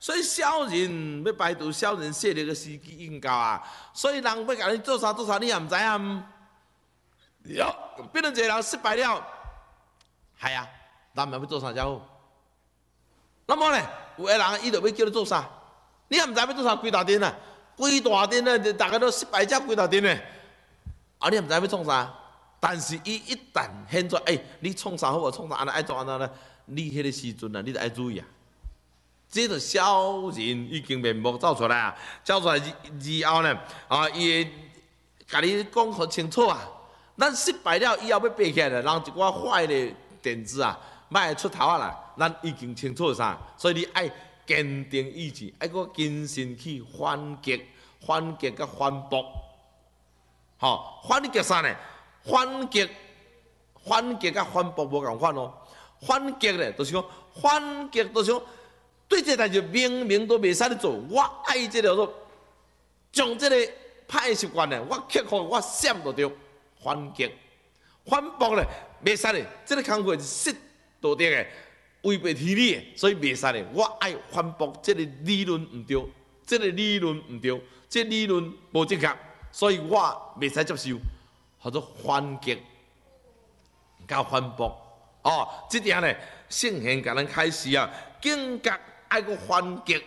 所以小人要排除小人势力的时机已经到啊。所以人要甲你做啥，你也毋知影。变成一个人失败了，系啊，咱们要做啥才好？那么呢，有个人伊就要叫你做啥，你也毋知要做啥，规大阵啊，规大阵啊，大家都失败者规大阵呢。啊，你也毋知要创啥，但是伊一旦现出，你创啥好无？创啥安尼爱做安尼呢？你迄个时阵啊，你就爱注意啊。这个小人已经面目走出来啊，走出来之后呢，伊会甲你讲好清楚啊。咱失败了以后要爬起来，人一寡坏的点子啊，莫出头啊啦。咱已经清楚啥，所以你爱坚定意志，爱个精神去反击甲反驳。反击啥呢？反击甲反驳无共款哦。反击咧，就是讲反击，就是讲对这代志明明都袂使咧做，我爱这条做，将这个歹习惯咧，我克服，我闪就对。反击、反驳咧，袂使咧，这个工作是失道德的，违背天理的，所以袂使咧。我爱反驳这个理论唔对，这个理论唔对，这理论无正确，所以我袂使接受，叫做反击加反驳。这点咧，圣贤甲咱开始啊，警觉爱个反击，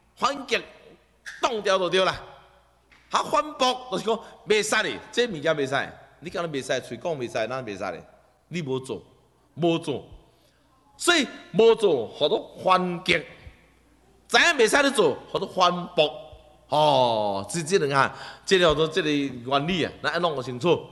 挡掉就对啦。反驳就是讲袂使咧，这物件袂使。你讲你袂使，嘴讲袂使，咱袂使咧。你无做，所以无做，叫做反击。知影袂使咧做，叫做反驳。这两下，这叫做这个原理啊，咱要弄个清楚。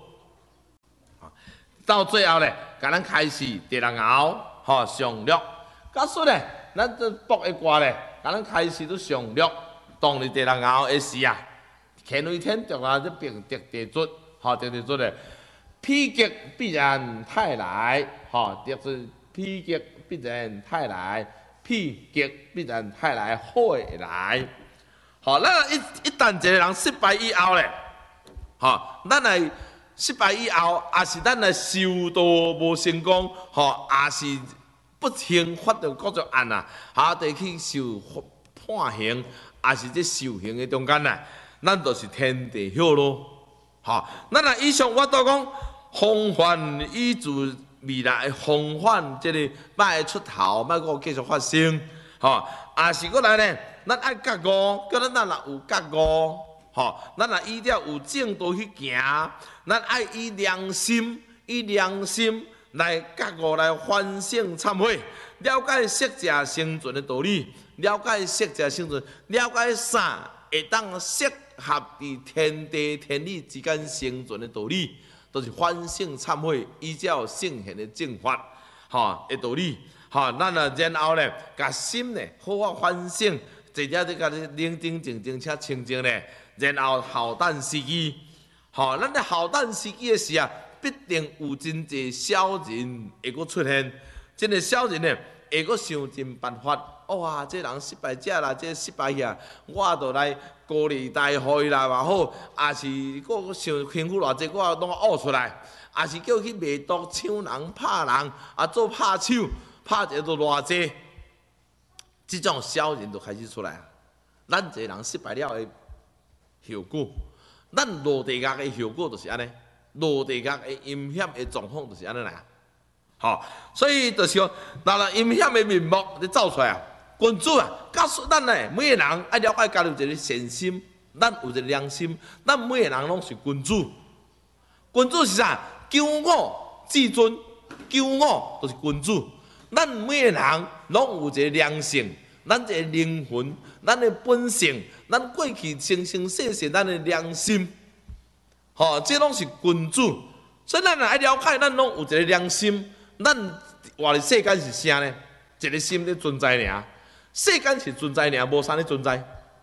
到最后咧，甲咱开始第六爻，上略。假说咧，咱这卜的卦咧，甲咱开始都上略，当你第六爻的时啊，乾为天着啊，这并得地主。得地主咧，否极必然泰来，得是否极必然泰来，否极必然泰来，好会来。咱一旦一个人失败以后咧，咱来失败以后，也是咱来受道无成功，也是不幸发到各种案啊，得去受判刑，也是这受刑的中间呐，咱就是天地晓咯。咱来以上我都讲，防范以助未来，防范这个歹出头，莫个继续发生。也是过来呢，咱爱觉悟，叫咱若有觉悟，咱若依了有正道去行，咱爱以良心来觉悟，来反省忏悔，了解适者生存的道理，了解适者生存，了解啥会当适合伫天地天理之间生存的道理，都是反省忏悔，依照圣贤的正法，的道理。咱然后咧，甲心咧好好反省，坐遮甲你冷静静静且清静咧，然后好等时机。咱咧好等时机的时啊，必定有真济小人会阁出现。真个小人咧会阁想尽办法。哇！这人失败者啦，这失败呀，我就来高利贷费啦，嘛好，也是佫想幸福偌济，我拢挖出来，也是叫去卖毒、抢人、拍人，做拍手，拍一个都偌济。这种小人就开始出来啊！咱一个人失败了的后果，咱落地狱的后果就是安尼，落地狱的阴险的状况就是安尼啦。所以就是说，若阴险的面目就走出来啊！君主啊，告诉咱呢，每个人爱了解家己有一个善心，咱有一个良心，咱每个人拢是君主。君主是啥？骄傲至尊，骄傲就是君主。咱每个人拢有一个良性，咱一个灵魂，咱的本性，咱过去生生世世咱的良心，这拢是君主。所以咱爱了解，咱拢有一个良心，咱活的世间是啥呢？一个心在存在尔。世间是存在尔，无啥咧存在。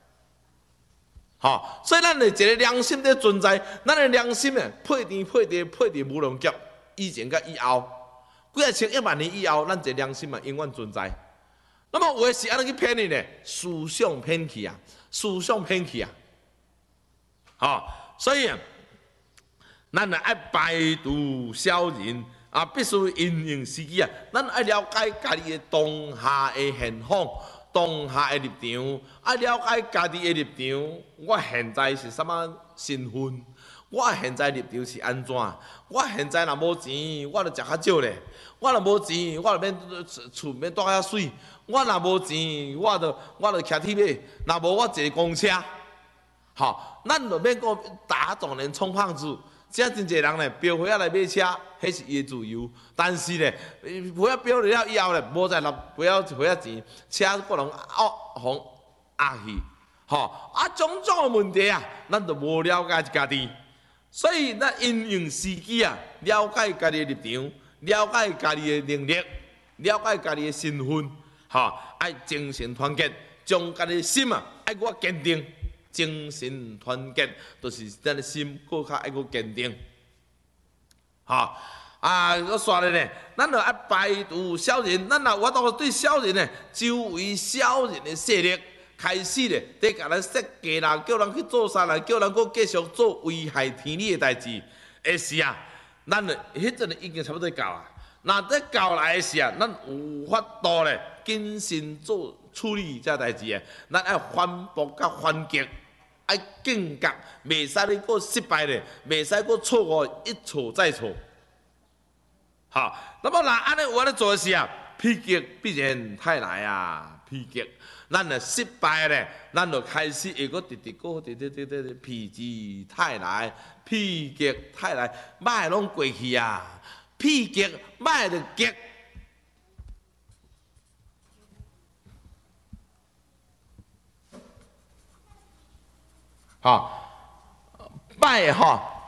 所以咱的一个良心在存在，咱的良心呢，配天配地配伫无量劫，以前甲以后，几啊千亿万年以后，咱这良心嘛永远存在。那么有的是安尼去骗你呢？思想骗去啊，思想骗去啊。所以咱呢爱排除小人。必须因应时机啊！咱爱了解家己的当下的现况， 当下的立场，啊了解家己的立场。我现在是什么身份？我现在立场是安怎？我现在若无钱，我就食较少咧。我若无钱，我就免厝免住遐水。我若无钱，我就骑铁马。若无我坐公车，吼，咱就免讲打肿脸充胖子。这真侪人咧，标会仔来买车，迄是伊的自由。但是咧，会仔标了以后咧，无再拿会仔钱，车可能互压去，吼啊种种的问题啊，咱就无了解家己。所以咱应用时机啊，了解家己的立场，了解家己的能力，了解家己的身份，吼爱精神团结，将家己的心啊爱我坚定。精神团结，就是咱的心更较爱个坚定。好啊，我说咧呢，咱就爱排除小人，咱若我到对小人呢，周围小人的势力开始咧，得甲咱设计啦，叫人去做啥啦，叫人搁继续做危害天理的代志。的时啊，咱就迄阵已经差不多到啊。若得到来的时啊，咱有法度咧，谨慎做处理这代志诶，咱爱反驳甲反击。爱警觉，袂使你搁失败咧，袂使搁错误，一错再错。好，那么若安尼有安尼做时啊，否极必然泰来啊！否极，咱若失败咧，咱就开始会搁直否极泰来，否极泰来，歹拢过去啊！否极歹就极。吼，歹吼